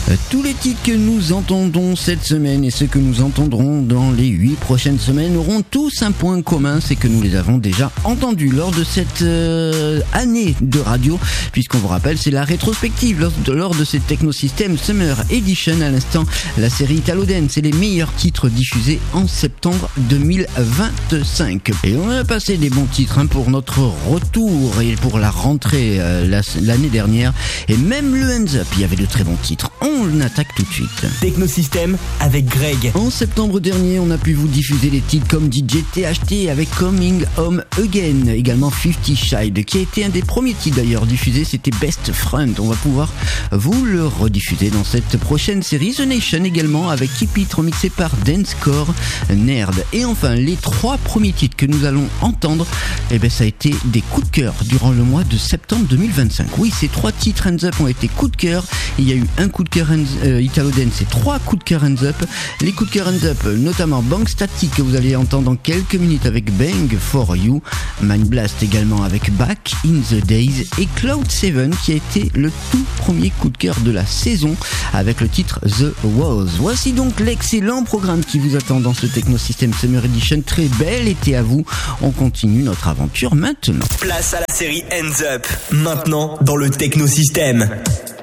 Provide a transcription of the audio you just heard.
Tous les titres que nous entendons cette semaine et ceux que nous entendrons dans les 8 prochaines semaines auront tous un point commun, c'est que nous les avons déjà entendus lors de cette année de radio, puisqu'on vous rappelle, c'est la rétrospective lors de cette Technosystem Summer Edition. À l'instant, la série Italo Dance, c'est les meilleurs titres diffusés en septembre 2025. Et on a passé des bons titres pour notre retour et pour la rentrée l'année dernière, et même le Hands Up, il y avait de très bons titres. On attaque tout de suite. Technosystème avec Greg. En septembre dernier, on a pu vous diffuser des titres comme DJ THT avec Coming Home Again, également 50 Shade, qui a été un des premiers titres d'ailleurs diffusés, c'était Best Friend. On va pouvoir vous le rediffuser dans cette prochaine série. The Nation également avec Keep It remixé par Dancecore Nerd. Et enfin, les 3 premiers titres que nous allons entendre, ça a été des coups de cœur durant le mois de septembre 2025. Oui, ces 3 titres Hands Up ont été coups de cœur. Il y a eu un coup de cœur Italo Dance et 3 coups de cœur Hands Up. Les coups de cœur Hands Up, notamment Bang Static que vous allez entendre dans quelques minutes avec Bang For You, Mind Blast également avec Back in the Days et Cloud 7 qui a été le tout premier coup de cœur de la saison avec le titre The Was. Voici donc l'excellent programme qui vous attend dans ce Technosystem Summer Edition. Très bel été à vous. On continue notre aventure maintenant. Place à la série Hands Up, maintenant dans le Technosystème.